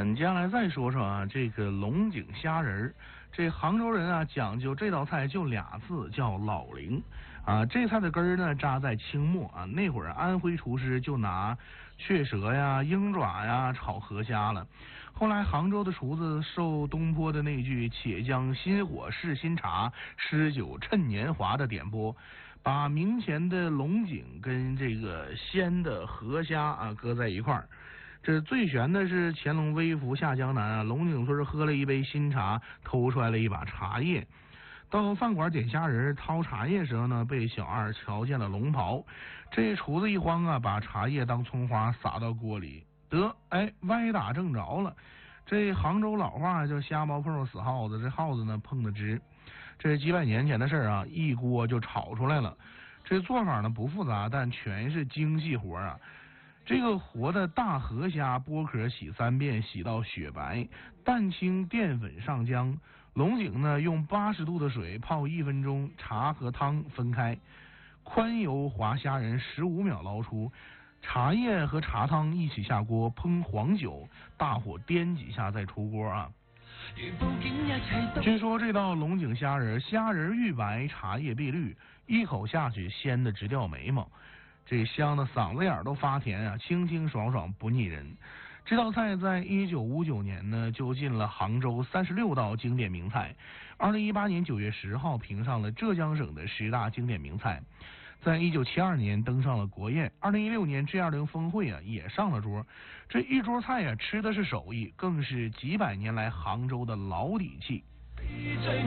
接下来再说说啊，这个龙井虾仁儿。这杭州人啊讲究这道菜就俩字，叫老灵啊。这菜的根儿呢扎在清末啊，那会儿安徽厨师就拿雀舌呀、鹰爪呀炒河虾了。后来杭州的厨子受东坡的那句且将新火试新茶，诗酒趁年华的点拨，把明前的龙井跟这个鲜的河虾啊搁在一块儿。这最悬的是乾隆微服下江南啊，龙井村喝了一杯新茶，偷出来了一把茶叶。到饭馆点虾仁掏茶叶时候呢，被小二瞧见了龙袍。这厨子一慌啊，把茶叶当葱花撒到锅里，歪打正着了。这杭州老话叫瞎猫碰死耗子，这耗子呢碰的直。这几百年前的事啊，一锅就炒出来了。这做法呢不复杂，但全是精细活啊。这个活的大河虾剥壳洗3遍，洗到雪白，蛋清淀粉上浆。龙井呢用80度的水泡1分钟，茶和汤分开，宽油滑虾仁15秒捞出，茶叶和茶汤一起下锅烹黄酒，大火颠几下再出锅啊。据说这道龙井虾仁，虾仁玉白，茶叶碧绿，一口下去鲜的直掉眉毛。这香的嗓子眼都发甜啊，清清爽爽不腻人。这道菜在1959年呢就进了杭州36道经典名菜，2018年9月10号评上了浙江省的10大经典名菜，在1972年登上了国宴，2016年 G20 峰会啊也上了桌。这一桌菜啊吃的是手艺，更是几百年来杭州的老底气。